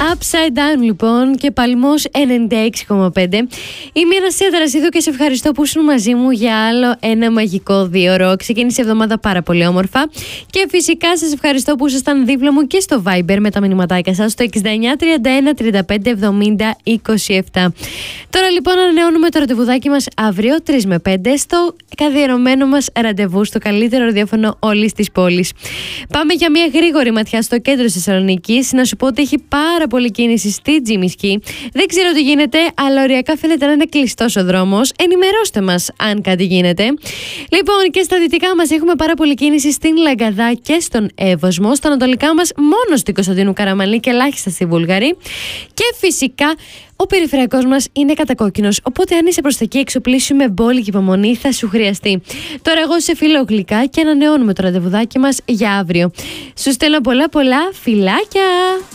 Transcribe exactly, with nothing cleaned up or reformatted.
Upside Down λοιπόν και Παλμός ενενήντα έξι κόμμα πέντε. Είμαι η Αναστασία Ταρασίδου και σε ευχαριστώ που ήσουν μαζί μου για άλλο ένα μαγικό δίωρο. Ξεκίνησε η εβδομάδα πάρα πολύ όμορφα και φυσικά σας ευχαριστώ που ήσασταν δίπλα μου και στο Viber με τα μηνυματάκια σας στο εξήντα εννιά τριάντα ένα τριάντα πέντε εβδομήντα είκοσι επτά. Τώρα λοιπόν ανανεώνουμε το ραντεβουδάκι μας αύριο τρεις με πέντε στο καθιερωμένο μας ραντεβού στο καλύτερο ραδιόφωνο όλης της πόλης. Πάμε για μια γρήγορη ματιά στο κέντρο της Θεσσαλονίκης. Να σου πω ότι έχει πάρα πολύ κίνηση στη Τζιμισκή. Δεν ξέρω τι γίνεται, αλλά οριακά φαίνεται να είναι κλειστός ο δρόμος. Ενημερώστε μας αν κάτι γίνεται. Λοιπόν, και στα δυτικά μας έχουμε πάρα πολύ κίνηση στην Λαγκαδά και στον Εύωσμο. Στα ανατολικά μας μόνο στην Κωνσταντίνου Καραμανλή και ελάχιστα στη Βούλγαρη. Και φυσικά ο περιφερειακός μας είναι κατακόκκινος, οπότε αν είσαι προς τα εκεί εξοπλίσου με μπόλικη υπομονή θα σου χρειαστεί. Τώρα εγώ σε φιλώ γλυκά και ανανεώνουμε το ραντεβουδάκι μας για αύριο. Σου στέλνω πολλά πολλά φιλάκια!